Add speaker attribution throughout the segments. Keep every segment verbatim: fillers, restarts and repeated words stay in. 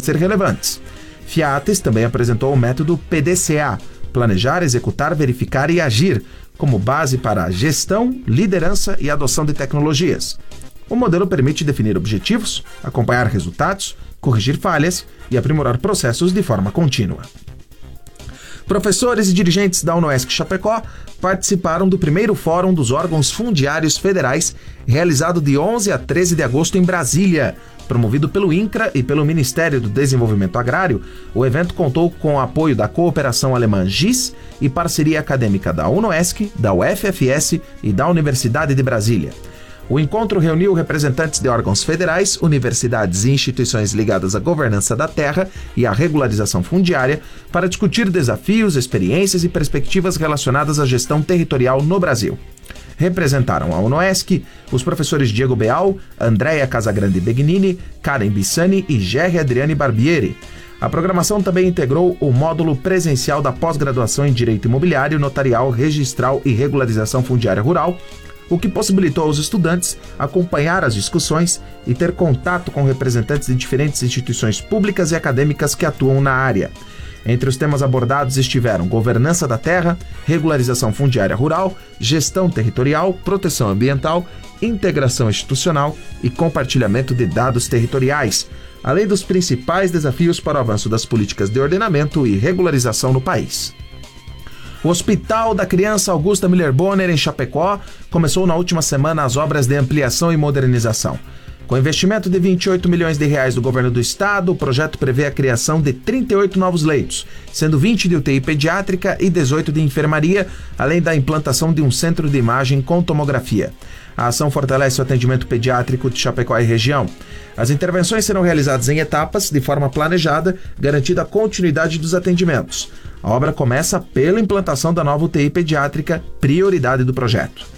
Speaker 1: ser relevantes. Fiates também apresentou o método P D C A, planejar, executar, verificar e agir, como base para a gestão, liderança e adoção de tecnologias. O modelo permite definir objetivos, acompanhar resultados, corrigir falhas e aprimorar processos de forma contínua. Professores e dirigentes da UNOESC Chapecó participaram do primeiro Fórum dos Órgãos Fundiários Federais, realizado de onze a treze de agosto em Brasília. Promovido pelo INCRA e pelo Ministério do Desenvolvimento Agrário, o evento contou com o apoio da Cooperação Alemã G I S e parceria acadêmica da UNOESC, da U F F S e da Universidade de Brasília. O encontro reuniu representantes de órgãos federais, universidades e instituições ligadas à governança da terra e à regularização fundiária para discutir desafios, experiências e perspectivas relacionadas à gestão territorial no Brasil. Representaram a UNOESC os professores Diego Beal, Andréia Casagrande Begnini, Karen Bissani e Gerry Adriane Barbieri. A programação também integrou o módulo presencial da pós-graduação em Direito Imobiliário, Notarial, Registral e Regularização Fundiária Rural, o que possibilitou aos estudantes acompanhar as discussões e ter contato com representantes de diferentes instituições públicas e acadêmicas que atuam na área. Entre os temas abordados estiveram governança da terra, regularização fundiária rural, gestão territorial, proteção ambiental, integração institucional e compartilhamento de dados territoriais, além dos principais desafios para o avanço das políticas de ordenamento e regularização no país. O Hospital da Criança Augusta Miller Bonner, em Chapecó, começou na última semana as obras de ampliação e modernização. Com investimento de vinte e oito milhões de reais do governo do estado, o projeto prevê a criação de trinta e oito novos leitos, sendo vinte de U T I pediátrica e dezoito de enfermaria, além da implantação de um centro de imagem com tomografia. A ação fortalece o atendimento pediátrico de Chapecó e região. As intervenções serão realizadas em etapas, de forma planejada, garantida a continuidade dos atendimentos. A obra começa pela implantação da nova U T I pediátrica, prioridade do projeto.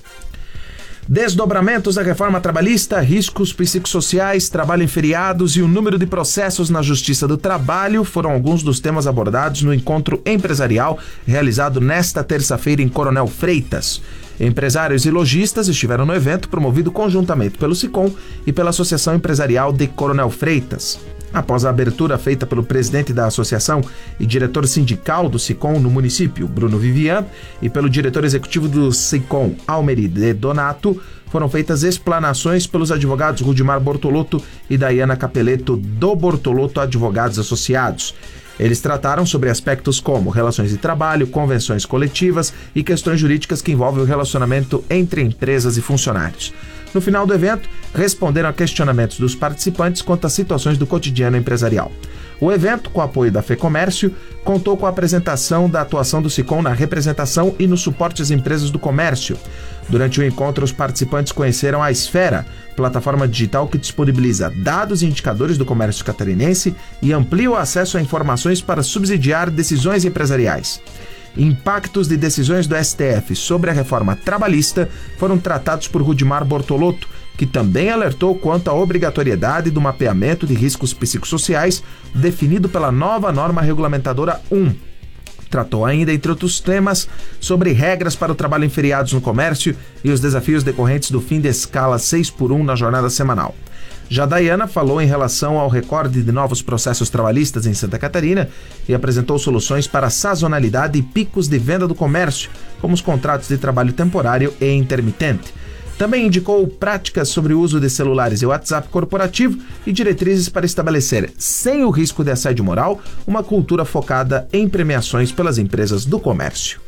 Speaker 1: Desdobramentos da reforma trabalhista, riscos psicossociais, trabalho em feriados e o número de processos na Justiça do Trabalho foram alguns dos temas abordados no encontro empresarial realizado nesta terça-feira em Coronel Freitas. Empresários e lojistas estiveram no evento promovido conjuntamente pelo SICOM e pela Associação Empresarial de Coronel Freitas. Após a abertura feita pelo presidente da associação e diretor sindical do SICOM no município, Bruno Vivian, e pelo diretor executivo do SICOM, Almeri de Donato, foram feitas explanações pelos advogados Rudimar Bortolotto e Daiana Capeleto do Bortolotto Advogados Associados. Eles trataram sobre aspectos como relações de trabalho, convenções coletivas e questões jurídicas que envolvem o relacionamento entre empresas e funcionários. No final do evento, responderam a questionamentos dos participantes quanto às situações do cotidiano empresarial. O evento, com o apoio da FEComércio, contou com a apresentação da atuação do SICOM na representação e no suporte às empresas do comércio. Durante o encontro, os participantes conheceram a Esfera, plataforma digital que disponibiliza dados e indicadores do comércio catarinense e amplia o acesso a informações para subsidiar decisões empresariais. Impactos de decisões do S T F sobre a reforma trabalhista foram tratados por Rudimar Bortolotto, que também alertou quanto à obrigatoriedade do mapeamento de riscos psicossociais definido pela nova norma regulamentadora um. Tratou ainda, entre outros temas, sobre regras para o trabalho em feriados no comércio e os desafios decorrentes do fim da escala seis por um na jornada semanal. Já Daiana falou em relação ao recorde de novos processos trabalhistas em Santa Catarina e apresentou soluções para a sazonalidade e picos de venda do comércio, como os contratos de trabalho temporário e intermitente. Também indicou práticas sobre o uso de celulares e WhatsApp corporativo e diretrizes para estabelecer, sem o risco de assédio moral, uma cultura focada em premiações pelas empresas do comércio.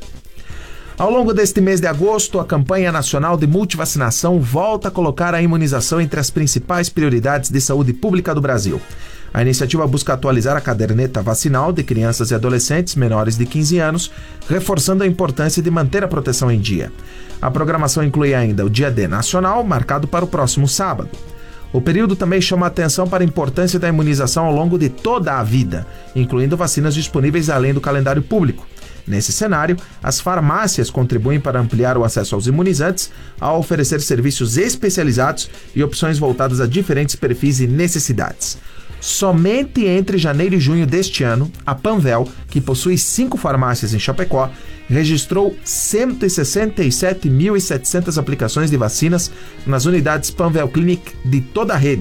Speaker 1: Ao longo deste mês de agosto, a campanha nacional de multivacinação volta a colocar a imunização entre as principais prioridades de saúde pública do Brasil. A iniciativa busca atualizar a caderneta vacinal de crianças e adolescentes menores de quinze anos, reforçando a importância de manter a proteção em dia. A programação inclui ainda o Dia D Nacional, marcado para o próximo sábado. O período também chama a atenção para a importância da imunização ao longo de toda a vida, incluindo vacinas disponíveis além do calendário público. Nesse cenário, as farmácias contribuem para ampliar o acesso aos imunizantes, ao oferecer serviços especializados e opções voltadas a diferentes perfis e necessidades. Somente entre janeiro e junho deste ano, a Panvel, que possui cinco farmácias em Chapecó, registrou cento e sessenta e sete mil e setecentas aplicações de vacinas nas unidades Panvel Clinic de toda a rede,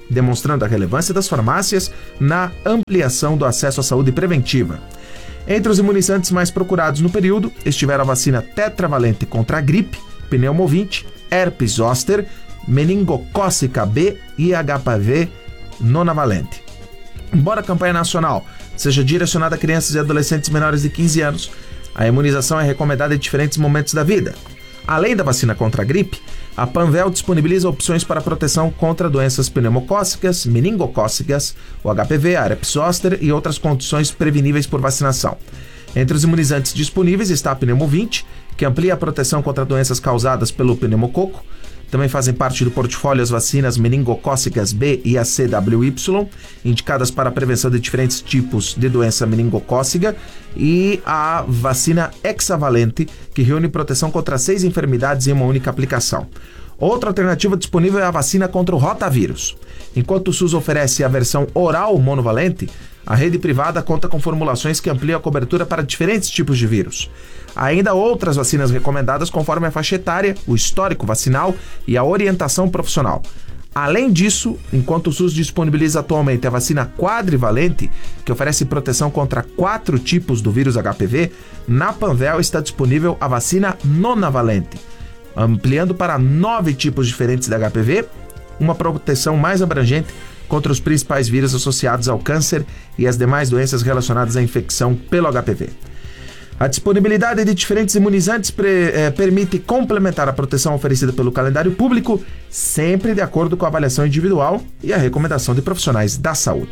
Speaker 1: demonstrando a relevância das farmácias na ampliação do acesso à saúde preventiva. Entre os imunizantes mais procurados no período estiveram a vacina tetravalente contra a gripe, pneumovinte, herpes zoster, meningocócica B e H P V nonavalente. Embora a campanha nacional seja direcionada a crianças e adolescentes menores de quinze anos, a imunização é recomendada em diferentes momentos da vida. Além da vacina contra a gripe, a Panvel disponibiliza opções para proteção contra doenças pneumocócicas, meningocócicas, o H P V, a herpes zoster e outras condições preveníveis por vacinação. Entre os imunizantes disponíveis está a pneumovinte, que amplia a proteção contra doenças causadas pelo pneumococo. Também fazem parte do portfólio as vacinas meningocócicas B e a C W Y, indicadas para a prevenção de diferentes tipos de doença meningocócica, e a vacina hexavalente, que reúne proteção contra seis enfermidades em uma única aplicação. Outra alternativa disponível é a vacina contra o rotavírus. Enquanto o SUS oferece a versão oral monovalente, a rede privada conta com formulações que ampliam a cobertura para diferentes tipos de vírus. Há ainda outras vacinas recomendadas conforme a faixa etária, o histórico vacinal e a orientação profissional. Além disso, enquanto o SUS disponibiliza atualmente a vacina quadrivalente, que oferece proteção contra quatro tipos do vírus H P V, na Panvel está disponível a vacina nonavalente, ampliando para nove tipos diferentes de H P V, uma proteção mais abrangente contra os principais vírus associados ao câncer e as demais doenças relacionadas à infecção pelo H P V. A disponibilidade de diferentes imunizantes pre, eh, permite complementar a proteção oferecida pelo calendário público, sempre de acordo com a avaliação individual e a recomendação de profissionais da saúde.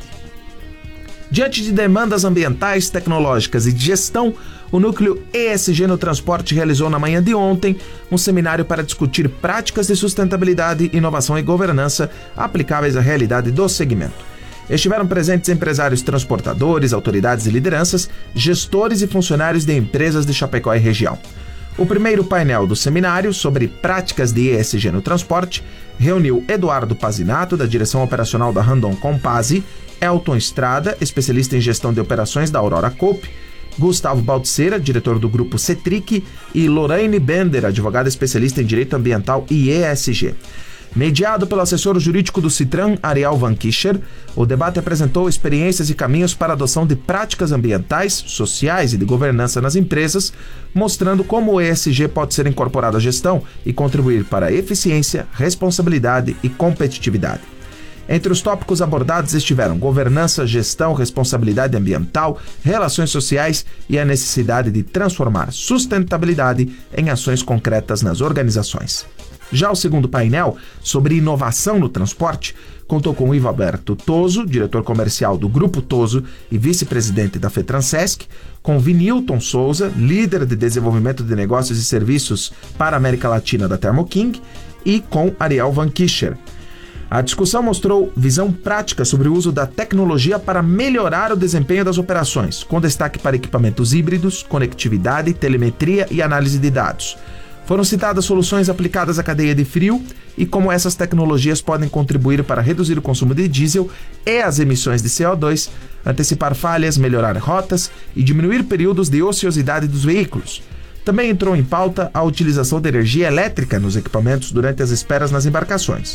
Speaker 1: Diante de demandas ambientais, tecnológicas e de gestão, o Núcleo E S G no Transporte realizou na manhã de ontem um seminário para discutir práticas de sustentabilidade, inovação e governança aplicáveis à realidade do segmento. Estiveram presentes empresários transportadores, autoridades e lideranças, gestores e funcionários de empresas de Chapecó e região. O primeiro painel do seminário, sobre práticas de E S G no transporte, reuniu Eduardo Pazinato, da direção operacional da Randon Compasi, Elton Estrada, especialista em gestão de operações da Aurora Coop, Gustavo Baltzeira, diretor do grupo Cetric, e Lorraine Bender, advogada especialista em direito ambiental e E S G. Mediado pelo assessor jurídico do Citran, Ariel Van Kischer, o debate apresentou experiências e caminhos para a adoção de práticas ambientais, sociais e de governança nas empresas, mostrando como o E S G pode ser incorporado à gestão e contribuir para a eficiência, responsabilidade e competitividade. Entre os tópicos abordados estiveram governança, gestão, responsabilidade ambiental, relações sociais e a necessidade de transformar sustentabilidade em ações concretas nas organizações. Já o segundo painel, sobre inovação no transporte, contou com Ivo Alberto Toso, diretor comercial do Grupo Toso e vice-presidente da FETRANSESC, com Vinilton Souza, líder de desenvolvimento de negócios e serviços para a América Latina da Thermo King, e com Ariel Van Kischer. A discussão mostrou visão prática sobre o uso da tecnologia para melhorar o desempenho das operações, com destaque para equipamentos híbridos, conectividade, telemetria e análise de dados. Foram citadas soluções aplicadas à cadeia de frio e como essas tecnologias podem contribuir para reduzir o consumo de diesel e as emissões de C O dois, antecipar falhas, melhorar rotas e diminuir períodos de ociosidade dos veículos. Também entrou em pauta a utilização de energia elétrica nos equipamentos durante as esperas nas embarcações.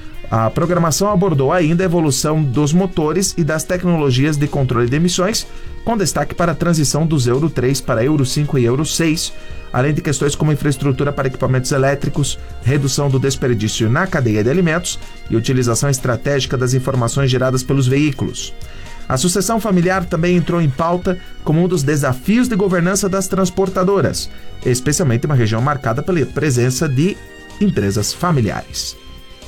Speaker 1: A programação abordou ainda a evolução dos motores e das tecnologias de controle de emissões, com destaque para a transição dos Euro três para Euro cinco e Euro seis, além de questões como infraestrutura para equipamentos elétricos, redução do desperdício na cadeia de alimentos e utilização estratégica das informações geradas pelos veículos. A sucessão familiar também entrou em pauta como um dos desafios de governança das transportadoras, especialmente em uma região marcada pela presença de empresas familiares.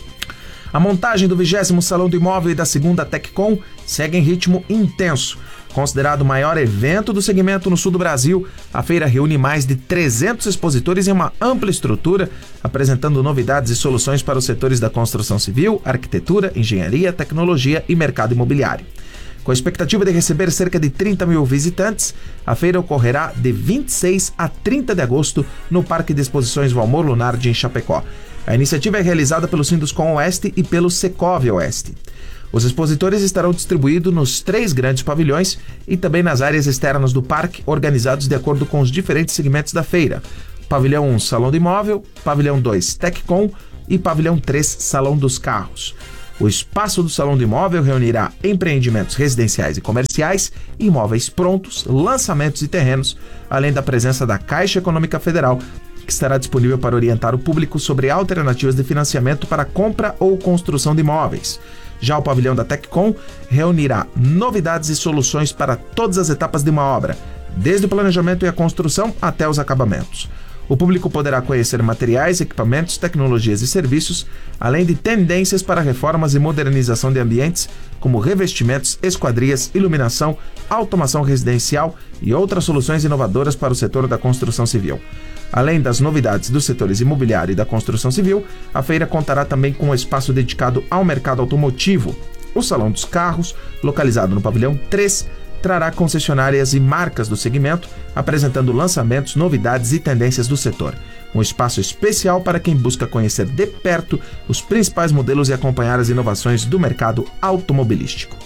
Speaker 1: A montagem do vigésimo Salão do Imóvel e da segunda TecCom segue em ritmo intenso. Considerado o maior evento do segmento no sul do Brasil, a feira reúne mais de trezentos expositores em uma ampla estrutura, apresentando novidades e soluções para os setores da construção civil, arquitetura, engenharia, tecnologia e mercado imobiliário. Com a expectativa de receber cerca de trinta mil visitantes, a feira ocorrerá de vinte e seis a trinta de agosto no Parque de Exposições Valmor Lunardi, em Chapecó. A iniciativa é realizada pelo Sinduscom Oeste e pelo Secov Oeste. Os expositores estarão distribuídos nos três grandes pavilhões e também nas áreas externas do parque, organizados de acordo com os diferentes segmentos da feira. Pavilhão um, Salão do Imóvel, Pavilhão dois, TecCom e Pavilhão três, Salão dos Carros. O espaço do Salão do Imóvel reunirá empreendimentos residenciais e comerciais, imóveis prontos, lançamentos e terrenos, além da presença da Caixa Econômica Federal, que estará disponível para orientar o público sobre alternativas de financiamento para compra ou construção de imóveis. Já o pavilhão da Teccom reunirá novidades e soluções para todas as etapas de uma obra, desde o planejamento e a construção até os acabamentos. O público poderá conhecer materiais, equipamentos, tecnologias e serviços, além de tendências para reformas e modernização de ambientes, como revestimentos, esquadrias, iluminação, automação residencial e outras soluções inovadoras para o setor da construção civil. Além das novidades dos setores imobiliário e da construção civil, a feira contará também com um espaço dedicado ao mercado automotivo. O Salão dos Carros, localizado no pavilhão três, trará concessionárias e marcas do segmento, apresentando lançamentos, novidades e tendências do setor. Um espaço especial para quem busca conhecer de perto os principais modelos e acompanhar as inovações do mercado automobilístico.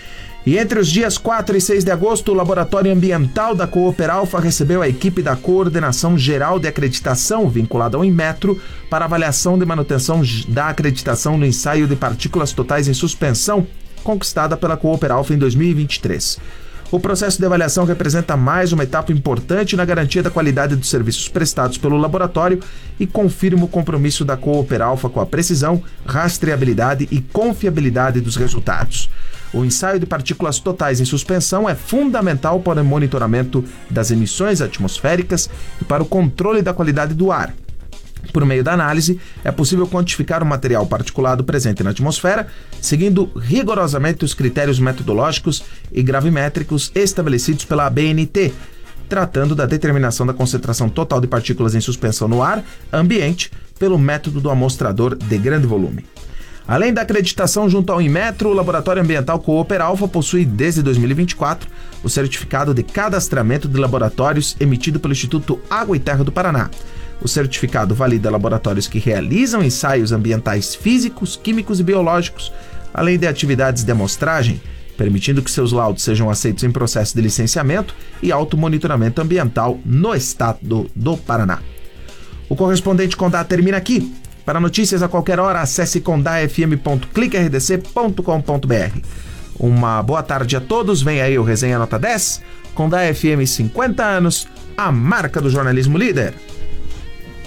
Speaker 1: E entre os dias quatro e seis de agosto, o Laboratório Ambiental da Cooperalfa recebeu a equipe da Coordenação Geral de Acreditação, vinculada ao Inmetro, para avaliação de manutenção da acreditação no ensaio de partículas totais em suspensão, conquistada pela Cooperalfa em dois mil e vinte e três. O processo de avaliação representa mais uma etapa importante na garantia da qualidade dos serviços prestados pelo laboratório e confirma o compromisso da Cooperalfa com a precisão, rastreabilidade e confiabilidade dos resultados. O ensaio de partículas totais em suspensão é fundamental para o monitoramento das emissões atmosféricas e para o controle da qualidade do ar. Por meio da análise, é possível quantificar o material particulado presente na atmosfera, seguindo rigorosamente os critérios metodológicos e gravimétricos estabelecidos pela A B N T, tratando da determinação da concentração total de partículas em suspensão no ar ambiente pelo método do amostrador de grande volume. Além da acreditação junto ao Inmetro, o Laboratório Ambiental Cooperalfa possui desde dois mil e vinte e quatro o certificado de cadastramento de laboratórios emitido pelo Instituto Água e Terra do Paraná. O certificado valida laboratórios que realizam ensaios ambientais físicos, químicos e biológicos, além de atividades de amostragem, permitindo que seus laudos sejam aceitos em processo de licenciamento e automonitoramento ambiental no estado do Paraná. O correspondente Condá termina aqui. Para notícias a qualquer hora, acesse condá f m ponto clique r d c ponto com ponto b r. Uma boa tarde a todos, vem aí o Resenha Nota dez, Condá F M cinquenta anos, a marca do jornalismo líder.